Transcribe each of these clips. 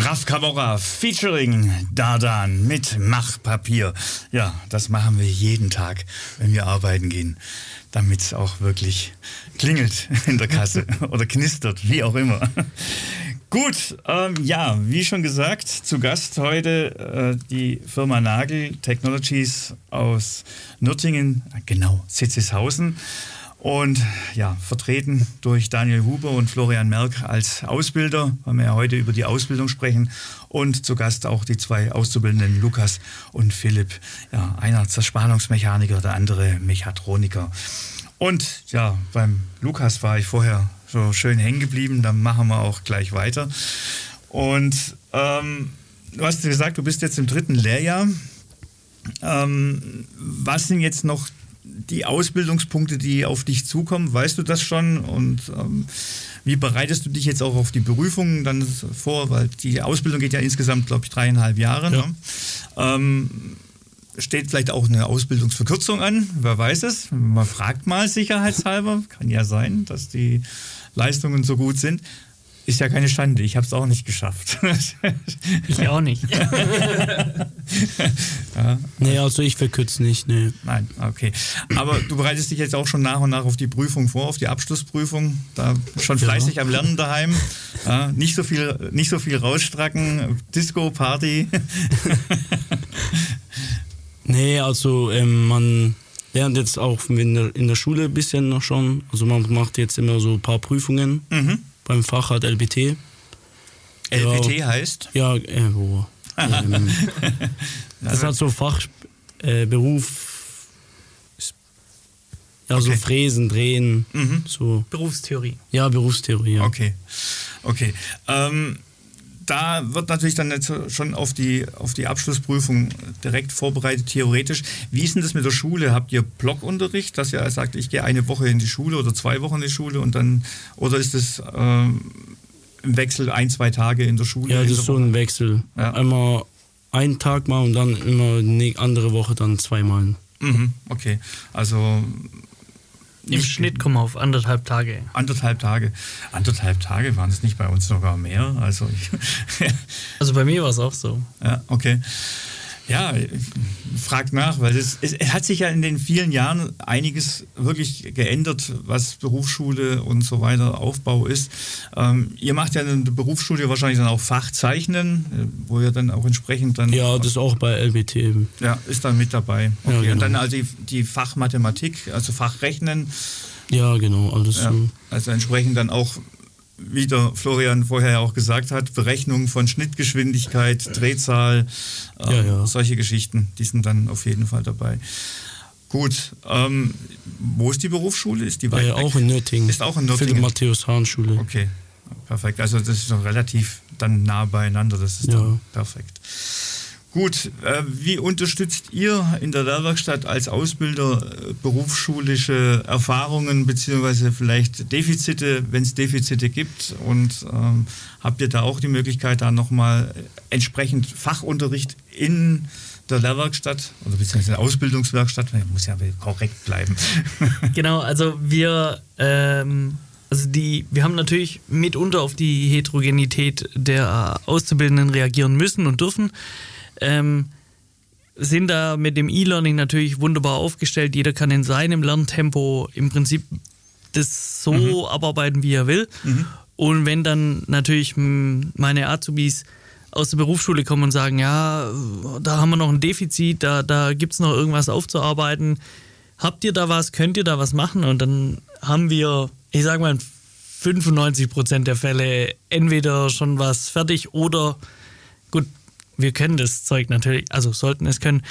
Raf Camora featuring Dardan mit Machpapier. Ja, das machen wir jeden Tag, wenn wir arbeiten gehen, damit es auch wirklich klingelt in der Kasse oder knistert, wie auch immer. Gut, ja, wie schon gesagt, zu Gast heute die Firma Nagel Technologies aus Nürtingen, genau, Sitzeshausen. Und ja, vertreten durch Daniel Huber und Florian Merck als Ausbilder, weil wir ja heute über die Ausbildung sprechen. Und zu Gast auch die zwei Auszubildenden, Lukas und Philipp. Ja, einer Zerspannungsmechaniker, der andere Mechatroniker. Und ja, beim Lukas war ich vorher so schön hängen geblieben, dann machen wir auch gleich weiter. Und du hast gesagt, du bist jetzt im 3. Lehrjahr. Was sind jetzt noch die Ausbildungspunkte, die auf dich zukommen? Weißt du das schon? Und wie bereitest du dich jetzt auch auf die Berufung dann vor? Weil die Ausbildung geht ja insgesamt, glaube ich, 3,5 Jahre. Ja. Ne? Steht vielleicht auch eine Ausbildungsverkürzung an? Wer weiß es? Man fragt mal sicherheitshalber. Kann ja sein, dass die Leistungen so gut sind. Ist ja keine Schande, ich habe es auch nicht geschafft. Ich auch nicht. Ja. Nee, also ich verkürze nicht, nee. Nein, okay. Aber du bereitest dich jetzt auch schon nach und nach auf die Prüfung vor, auf die Abschlussprüfung. Da schon fleißig am Lernen daheim. Ja, nicht so viel rausstracken, Disco, Party. Nee, also man lernt jetzt auch in der Schule ein bisschen noch schon. Also man macht jetzt immer so ein paar Prüfungen. Mhm. Beim Fach hat LBT. LBT ja, heißt? Ja, das hat so Fachberuf. Ja, okay. So Fräsen, Drehen. Mhm. So. Berufstheorie. Ja, Berufstheorie, ja. Okay. Da wird natürlich dann jetzt schon auf die Abschlussprüfung direkt vorbereitet, theoretisch. Wie ist denn das mit der Schule? Habt ihr Blockunterricht, dass ihr sagt, ich gehe eine Woche in die Schule oder 2 Wochen in die Schule und dann, oder ist es im Wechsel 1-2 Tage in der Schule? Ja, das ist so ein Wechsel. Ja. Einmal einen Tag mal und dann immer eine andere Woche dann 2-mal. Mhm, okay, also im Schnitt kommen wir auf 1,5 Tage. 1,5 Tage. 1,5 Tage waren es nicht bei uns sogar mehr. Also bei mir war es auch so. Ja, okay. Ja, fragt nach, weil es hat sich ja in den vielen Jahren einiges wirklich geändert, was Berufsschule und so weiter Aufbau ist. Ihr macht ja in der Berufsschule wahrscheinlich dann auch Fachzeichnen, wo ihr dann auch entsprechend dann... Ja, das ist auch bei LBT. Ja, ist dann mit dabei. Okay. Ja, genau. Und dann also die Fachmathematik, also Fachrechnen. Ja, genau, alles ja, so. Also entsprechend dann auch, wie der Florian vorher auch gesagt hat, Berechnung von Schnittgeschwindigkeit, Drehzahl, solche Geschichten, die sind dann auf jeden Fall dabei. Gut, wo ist die Berufsschule? Ist die weit weg? Auch in Nürtingen. Ist auch in Nürtingen. Philipp-Matthäus-Hahn-Schule. Okay, perfekt. Also das ist noch relativ dann nah beieinander, das ist dann perfekt. Gut, wie unterstützt ihr in der Lehrwerkstatt als Ausbilder berufsschulische Erfahrungen beziehungsweise vielleicht Defizite, wenn es Defizite gibt? Und habt ihr da auch die Möglichkeit, da nochmal entsprechend Fachunterricht in der Lehrwerkstatt oder beziehungsweise der Ausbildungswerkstatt, muss ja korrekt bleiben. Genau, also wir haben natürlich mitunter auf die Heterogenität der Auszubildenden reagieren müssen und dürfen. Sind da mit dem E-Learning natürlich wunderbar aufgestellt. Jeder kann in seinem Lerntempo im Prinzip das so abarbeiten, wie er will. Mhm. Und wenn dann natürlich meine Azubis aus der Berufsschule kommen und sagen, ja, da haben wir noch ein Defizit, da gibt es noch irgendwas aufzuarbeiten. Habt ihr da was? Könnt ihr da was machen? Und dann haben wir, ich sag mal, 95% der Fälle entweder schon was fertig oder gut, wir können das Zeug natürlich, also sollten es können,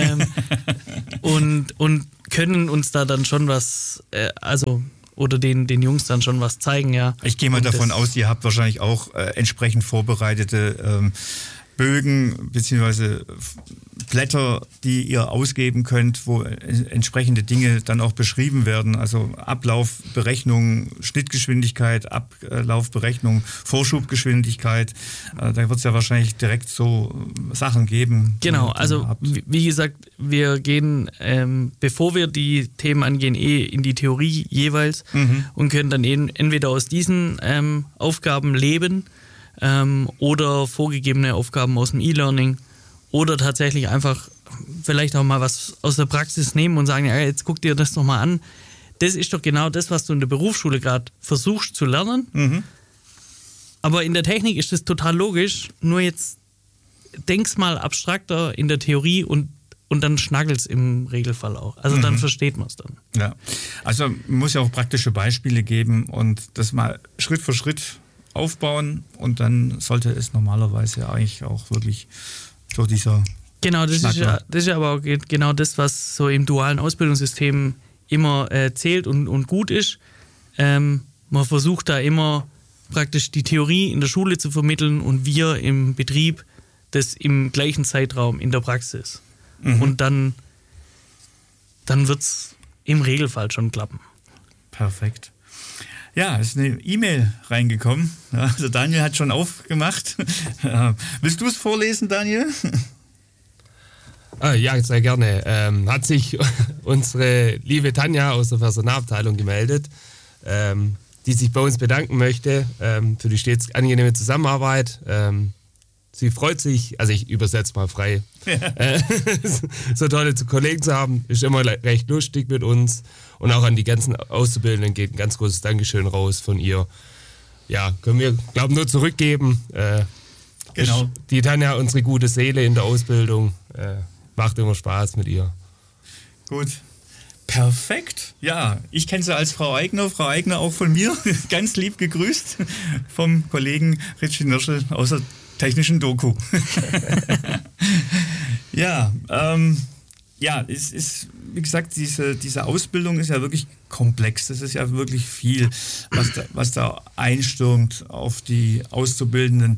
und können uns da dann schon was, oder den Jungs dann schon was zeigen, ja. Ich gehe mal davon aus, ihr habt wahrscheinlich auch entsprechend vorbereitete Bögen bzw. Blätter, die ihr ausgeben könnt, wo entsprechende Dinge dann auch beschrieben werden. Also Ablaufberechnung, Schnittgeschwindigkeit, Ablaufberechnung, Vorschubgeschwindigkeit. Da wird es ja wahrscheinlich direkt so Sachen geben. Genau, also wie gesagt, wir gehen, bevor wir die Themen angehen, in die Theorie jeweils und können dann eben entweder aus diesen Aufgaben leben, oder vorgegebene Aufgaben aus dem E-Learning oder tatsächlich einfach vielleicht auch mal was aus der Praxis nehmen und sagen, ja, jetzt guck dir das doch mal an. Das ist doch genau das, was du in der Berufsschule gerade versuchst zu lernen. Mhm. Aber in der Technik ist das total logisch, nur jetzt denk's mal abstrakter in der Theorie und dann schnackelt's im Regelfall auch. Also dann versteht man es dann. Ja, also man muss ja auch praktische Beispiele geben und das mal Schritt für Schritt aufbauen und dann sollte es normalerweise eigentlich auch wirklich so dieser Genau, das ist ja aber auch genau das, was so im dualen Ausbildungssystem immer zählt und gut ist. Man versucht da immer praktisch die Theorie in der Schule zu vermitteln und wir im Betrieb das im gleichen Zeitraum in der Praxis. Und dann wird es im Regelfall schon klappen. Perfekt. Ja, es ist eine E-Mail reingekommen. Ja, also Daniel hat schon aufgemacht. Willst du es vorlesen, Daniel? Ja, sehr gerne. Hat sich unsere liebe Tanja aus der Personalabteilung gemeldet, die sich bei uns bedanken möchte für die stets angenehme Zusammenarbeit. Sie freut sich, also ich übersetze mal frei, so tolle Kollegen zu haben, ist immer recht lustig mit uns und auch an die ganzen Auszubildenden geht ein ganz großes Dankeschön raus von ihr. Ja, können wir, glaube ich, nur zurückgeben. Genau. Die Tanja, unsere gute Seele in der Ausbildung, macht immer Spaß mit ihr. Gut. Perfekt. Ja, ich kenne sie als Frau Eigner. Frau Eigner auch von mir. Ganz lieb gegrüßt vom Kollegen Richie Nirschel aus der technischen Doku. Ja, es ist, wie gesagt, diese Ausbildung ist ja wirklich komplex. Das ist ja wirklich viel, was da einstürmt auf die Auszubildenden.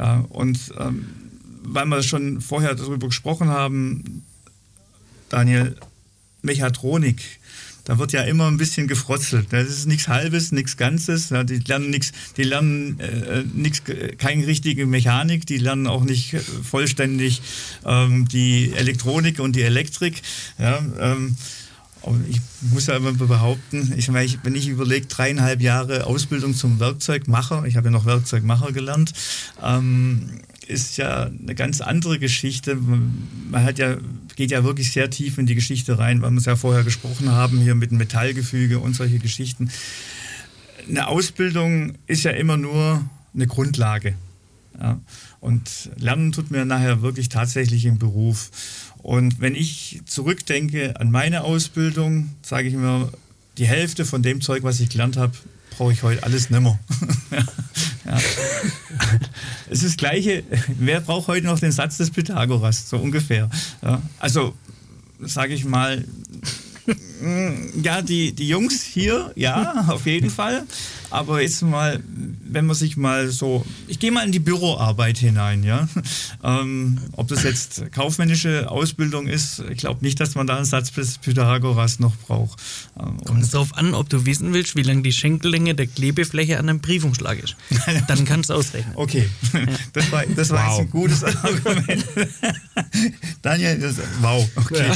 Weil wir schon vorher darüber gesprochen haben, Daniel, Mechatronik, da wird ja immer ein bisschen gefrotzelt. Das ist nichts Halbes, nichts Ganzes. Ja, die lernen keine richtige Mechanik, die lernen auch nicht vollständig die Elektronik und die Elektrik. Ja, ich muss ja immer behaupten, wenn ich überlege, 3,5 Jahre Ausbildung zum Werkzeugmacher, ich habe ja noch Werkzeugmacher gelernt, ist ja eine ganz andere Geschichte. Man geht ja wirklich sehr tief in die Geschichte rein, weil wir es ja vorher gesprochen haben, hier mit dem Metallgefüge und solche Geschichten. Eine Ausbildung ist ja immer nur eine Grundlage. Ja? Und Lernen tut mir nachher wirklich tatsächlich im Beruf. Und wenn ich zurückdenke an meine Ausbildung, sage ich mir, die Hälfte von dem Zeug, was ich gelernt habe, brauche ich heute alles nimmer. Ja. Es ist das Gleiche, wer braucht heute noch den Satz des Pythagoras, so ungefähr. Ja. Also, sage ich mal, ja, die Jungs hier, ja, auf jeden Fall. Aber jetzt mal, wenn man sich mal so, ich gehe mal in die Büroarbeit hinein, ja. Ob das jetzt kaufmännische Ausbildung ist, ich glaube nicht, dass man da einen Satz des Pythagoras noch braucht. Kommt es darauf an, ob du wissen willst, wie lang die Schenkellänge der Klebefläche an einem Briefumschlag ist. Dann kannst du ausrechnen. Okay, das war jetzt ein gutes Argument. Daniel, wow, okay.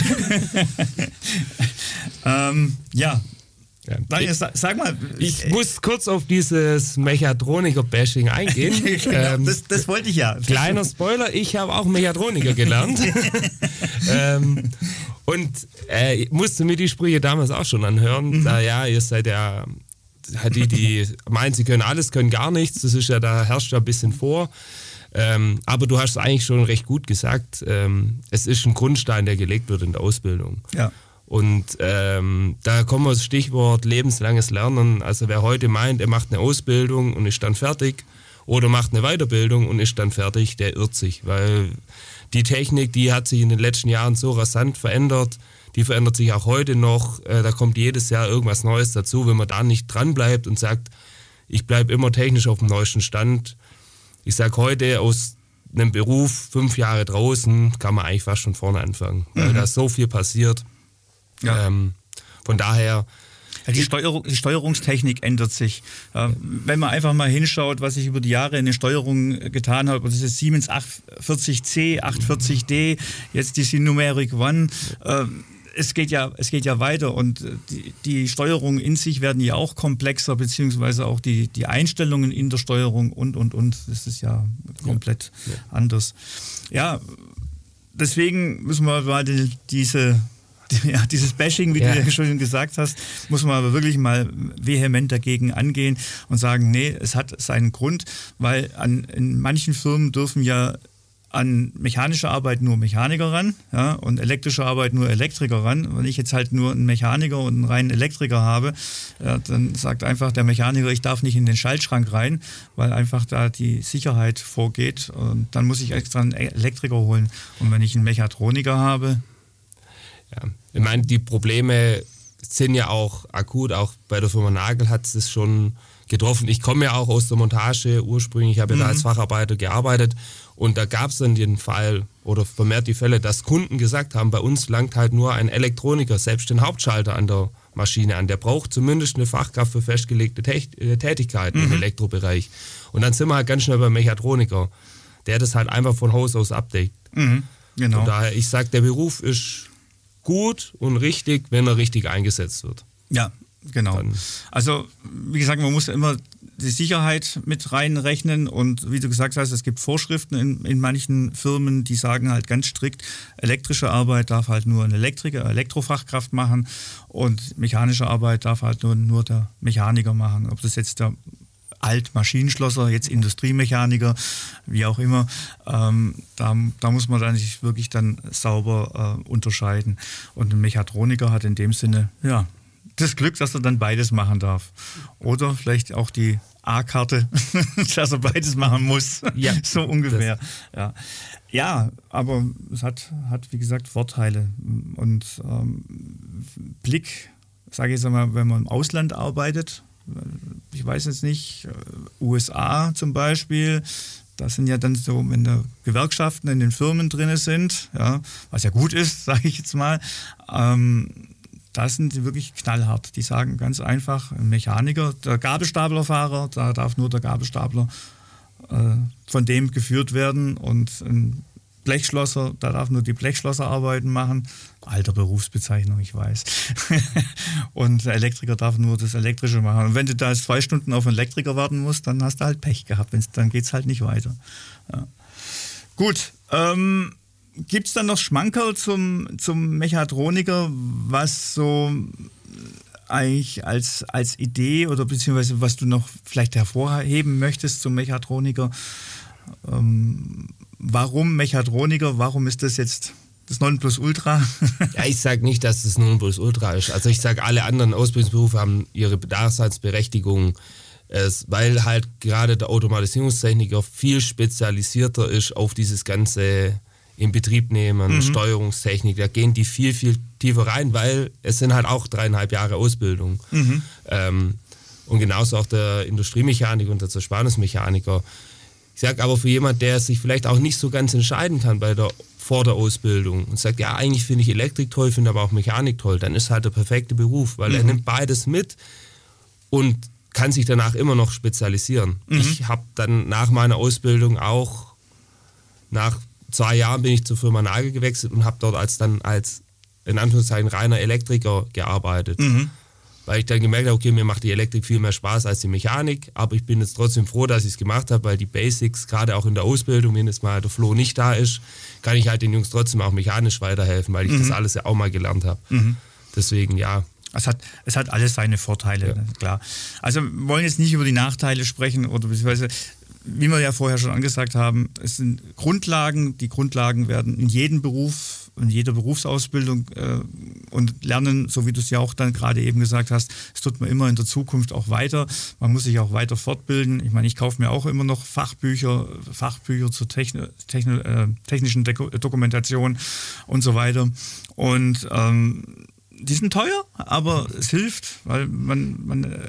Ja. Daniel, sag mal. Ich muss kurz auf dieses Mechatroniker-Bashing eingehen. Genau, das wollte ich ja. Kleiner Spoiler, ich habe auch Mechatroniker gelernt. Ich musste mir die Sprüche damals auch schon anhören. Ihr seid ja, die meinen, sie können alles, können gar nichts. Das ist ja, da herrscht ja ein bisschen vor. Aber du hast es eigentlich schon recht gut gesagt. Es ist ein Grundstein, der gelegt wird in der Ausbildung. Ja. Und da kommen wir das Stichwort lebenslanges Lernen. Also wer heute meint, er macht eine Ausbildung und ist dann fertig oder macht eine Weiterbildung und ist dann fertig, der irrt sich. Weil die Technik, die hat sich in den letzten Jahren so rasant verändert, die verändert sich auch heute noch. Da kommt jedes Jahr irgendwas Neues dazu. Wenn man da nicht dran bleibt und sagt, ich bleibe immer technisch auf dem neuesten Stand. Ich sage heute, aus einem Beruf 5 Jahre draußen kann man eigentlich fast von vorne anfangen, weil da so viel passiert. Ja. Von daher... Ja, die Steuerungstechnik ändert sich. Wenn man einfach mal hinschaut, was sich über die Jahre in der Steuerung getan hat, das ist Siemens 840C, 840D, jetzt die Numeric One. es geht ja weiter und die Steuerungen in sich werden ja auch komplexer, beziehungsweise auch die Einstellungen in der Steuerung und. Das ist ja komplett anders. Ja, deswegen müssen wir mal dieses Bashing, wie du ja schon gesagt hast, muss man aber wirklich mal vehement dagegen angehen und sagen, nee, es hat seinen Grund, weil in manchen Firmen dürfen ja an mechanische Arbeit nur Mechaniker ran, ja, und elektrische Arbeit nur Elektriker ran. Wenn ich jetzt halt nur einen Mechaniker und einen reinen Elektriker habe, ja, dann sagt einfach der Mechaniker, ich darf nicht in den Schaltschrank rein, weil einfach da die Sicherheit vorgeht und dann muss ich extra einen Elektriker holen. Und wenn ich einen Mechatroniker habe... Ja, ich meine, die Probleme sind ja auch akut, auch bei der Firma Nagel hat es schon getroffen. Ich komme ja auch aus der Montage ursprünglich, ich habe ja da als Facharbeiter gearbeitet und da gab es dann den Fall oder vermehrt die Fälle, dass Kunden gesagt haben, bei uns langt halt nur ein Elektroniker, selbst den Hauptschalter an der Maschine an. Der braucht zumindest eine Fachkraft für festgelegte Tätigkeiten im Elektrobereich. Und dann sind wir halt ganz schnell beim Mechatroniker, der das halt einfach von Haus aus abdeckt. Genau. Von daher, ich sage, der Beruf ist gut und richtig, wenn er richtig eingesetzt wird. Ja, genau. Also, wie gesagt, man muss immer die Sicherheit mit reinrechnen und wie du gesagt hast, es gibt Vorschriften in manchen Firmen, die sagen halt ganz strikt, elektrische Arbeit darf halt nur ein Elektrofachkraft machen und mechanische Arbeit darf halt nur der Mechaniker machen. Ob das jetzt der Maschinenschlosser, jetzt Industriemechaniker, wie auch immer, da muss man dann sich wirklich dann sauber unterscheiden. Und ein Mechatroniker hat in dem Sinne, ja, das Glück, dass er dann beides machen darf. Oder vielleicht auch die A-Karte, dass er beides machen muss. Ja, so ungefähr. Ja, aber es hat, wie gesagt, Vorteile. Und Blick, sage ich jetzt mal, wenn man im Ausland arbeitet, ich weiß jetzt nicht, USA zum Beispiel, das sind ja dann so, wenn da Gewerkschaften in den Firmen drin sind, ja, was ja gut ist, sage ich jetzt mal, da sind sie wirklich knallhart. Die sagen ganz einfach, ein Mechaniker, der Gabelstaplerfahrer, da darf nur der Gabelstapler von dem geführt werden und ein Blechschlosser, da darf nur die Blechschlosserarbeiten machen. Alter Berufsbezeichnung, ich weiß. Und der Elektriker darf nur das Elektrische machen. Und wenn du da 2 Stunden auf einen Elektriker warten musst, dann hast du halt Pech gehabt. Dann geht es halt nicht weiter. Ja. Gut, gibt es dann noch Schmankerl zum Mechatroniker, was so eigentlich als Idee oder beziehungsweise was du noch vielleicht hervorheben möchtest zum Mechatroniker? Warum Mechatroniker? Warum ist das jetzt das Nonplusultra? Ja, ich sage nicht, dass das Nonplusultra ist. Also ich sage, alle anderen Ausbildungsberufe haben ihre Daseinsberechtigung, weil halt gerade der Automatisierungstechniker viel spezialisierter ist auf dieses ganze Inbetriebnehmen, Steuerungstechnik. Da gehen die viel, viel tiefer rein, weil es sind halt auch 3,5 Jahre Ausbildung. Und genauso auch der Industriemechaniker und der Zerspannungsmechaniker. Ich sage aber für jemanden, der sich vielleicht auch nicht so ganz entscheiden kann vor der Ausbildung und sagt, ja, eigentlich finde ich Elektrik toll, finde aber auch Mechanik toll, dann ist halt der perfekte Beruf, weil er nimmt beides mit und kann sich danach immer noch spezialisieren. Ich habe dann nach meiner Ausbildung auch, nach 2 Jahren bin ich zur Firma Nagel gewechselt und habe dort als in Anführungszeichen reiner Elektriker gearbeitet. Weil ich dann gemerkt habe, okay, mir macht die Elektrik viel mehr Spaß als die Mechanik, aber ich bin jetzt trotzdem froh, dass ich es gemacht habe, weil die Basics, gerade auch in der Ausbildung, wenn jetzt mal der Flo nicht da ist, kann ich halt den Jungs trotzdem auch mechanisch weiterhelfen, weil ich das alles ja auch mal gelernt habe. Deswegen, ja. Es hat alles seine Vorteile, klar. Also wir wollen jetzt nicht über die Nachteile sprechen oder beziehungsweise, wie wir ja vorher schon angesagt haben, es sind Grundlagen, die Grundlagen werden in jedem Beruf, in jeder Berufsausbildung und lernen, so wie du es ja auch dann gerade eben gesagt hast, es tut man immer in der Zukunft auch weiter. Man muss sich auch weiter fortbilden. Ich meine, ich kaufe mir auch immer noch Fachbücher zur technischen Dokumentation und so weiter. Und die sind teuer, aber es hilft, weil man